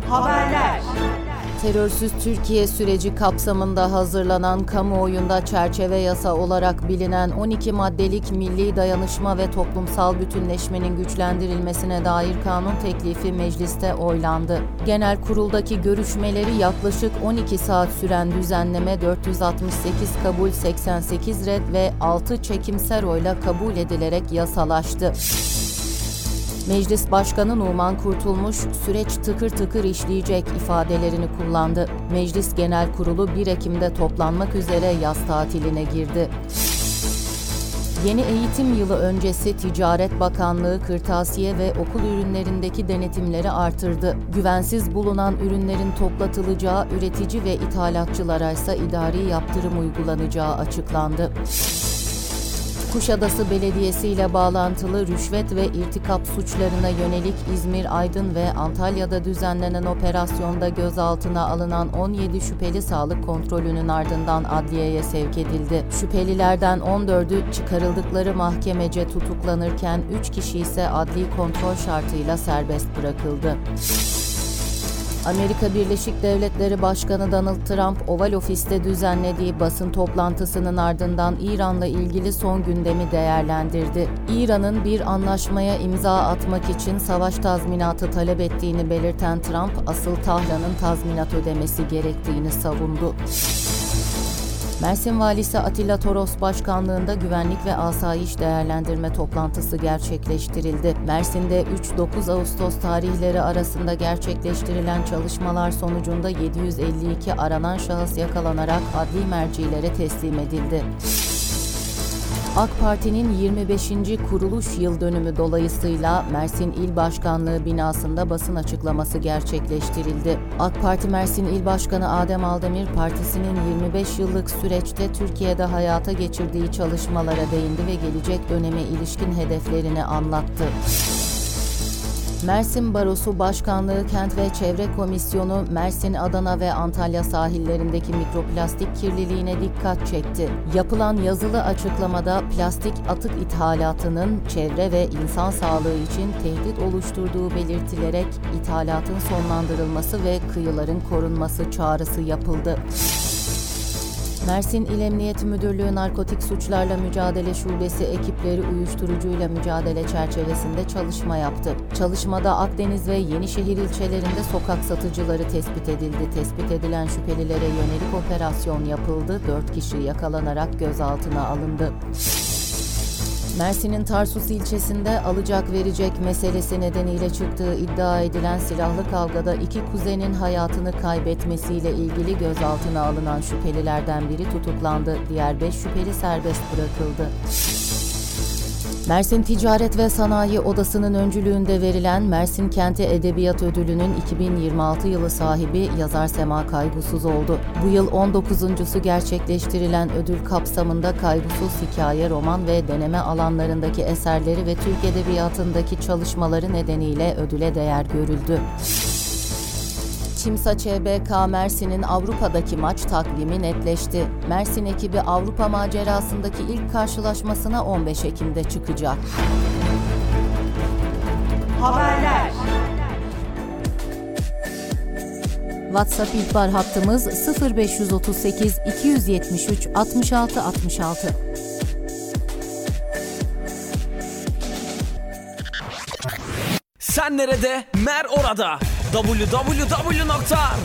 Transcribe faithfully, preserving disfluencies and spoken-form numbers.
Haberler. Terörsüz Türkiye süreci kapsamında hazırlanan kamuoyunda çerçeve yasa olarak bilinen on iki maddelik milli dayanışma ve toplumsal bütünleşmenin güçlendirilmesine dair kanun teklifi mecliste oylandı. Genel kuruldaki görüşmeleri yaklaşık on iki saat süren düzenleme dört yüz altmış sekiz kabul, seksen sekiz red ve altı çekimser oyla kabul edilerek yasalaştı. Meclis Başkanı Numan Kurtulmuş, süreç tıkır tıkır işleyecek ifadelerini kullandı. Meclis Genel Kurulu bir Ekim'de toplanmak üzere yaz tatiline girdi. Yeni eğitim yılı öncesi Ticaret Bakanlığı kırtasiye ve okul ürünlerindeki denetimleri artırdı. Güvensiz bulunan ürünlerin toplatılacağı, üretici ve ithalatçılara ise idari yaptırım uygulanacağı açıklandı. Kuşadası Belediyesi ile bağlantılı rüşvet ve irtikap suçlarına yönelik İzmir, Aydın ve Antalya'da düzenlenen operasyonda gözaltına alınan on yedi şüpheli sağlık kontrolünün ardından adliyeye sevk edildi. Şüphelilerden on dördü çıkarıldıkları mahkemece tutuklanırken üç kişi ise adli kontrol şartıyla serbest bırakıldı. Amerika Birleşik Devletleri Başkanı Donald Trump, Oval Ofis'te düzenlediği basın toplantısının ardından İran'la ilgili son gündemi değerlendirdi. İran'ın bir anlaşmaya imza atmak için savaş tazminatı talep ettiğini belirten Trump, asıl Tahran'ın tazminat ödemesi gerektiğini savundu. Mersin Valisi Atilla Toros başkanlığında güvenlik ve asayiş değerlendirme toplantısı gerçekleştirildi. Mersin'de üç dokuz Ağustos tarihleri arasında gerçekleştirilen çalışmalar sonucunda yedi yüz elli iki aranan şahıs yakalanarak adli mercilere teslim edildi. AK Parti'nin yirmi beşinci kuruluş yıl dönümü dolayısıyla Mersin İl Başkanlığı binasında basın açıklaması gerçekleştirildi. AK Parti Mersin İl Başkanı Adem Aldemir, partisinin yirmi beş yıllık süreçte Türkiye'de hayata geçirdiği çalışmalara değindi ve gelecek döneme ilişkin hedeflerini anlattı. Mersin Barosu Başkanlığı Kent ve Çevre Komisyonu, Mersin, Adana ve Antalya sahillerindeki mikroplastik kirliliğine dikkat çekti. Yapılan yazılı açıklamada plastik atık ithalatının çevre ve insan sağlığı için tehdit oluşturduğu belirtilerek ithalatın sonlandırılması ve kıyıların korunması çağrısı yapıldı. Mersin İl Emniyet Müdürlüğü Narkotik Suçlarla Mücadele Şubesi ekipleri uyuşturucuyla mücadele çerçevesinde çalışma yaptı. Çalışmada Akdeniz ve Yenişehir ilçelerinde sokak satıcıları tespit edildi. Tespit edilen şüphelilere yönelik operasyon yapıldı. dört kişi yakalanarak gözaltına alındı. Mersin'in Tarsus ilçesinde alacak verecek meselesi nedeniyle çıktığı iddia edilen silahlı kavgada iki kuzenin hayatını kaybetmesiyle ilgili gözaltına alınan şüphelilerden biri tutuklandı. Diğer beş şüpheli serbest bırakıldı. Mersin Ticaret ve Sanayi Odası'nın öncülüğünde verilen Mersin Kenti Edebiyat Ödülü'nün iki bin yirmi altı yılı sahibi yazar Sema Kaygusuz oldu. Bu yıl on dokuzuncusu gerçekleştirilen ödül kapsamında Kaygusuz hikaye, roman ve deneme alanlarındaki eserleri ve Türk Edebiyatı'ndaki çalışmaları nedeniyle ödüle değer görüldü. Çimsa Ç B K Mersin'in Avrupa'daki maç takvimi netleşti. Mersin ekibi Avrupa macerasındaki ilk karşılaşmasına on beş Ekim'de çıkacak. Haberler. WhatsApp ihbar hattımız sıfır beş otuz sekiz iki yüz yetmiş üç altmış altı altmış altı. Sen nerede? Mer orada. double-u double-u double-u nokta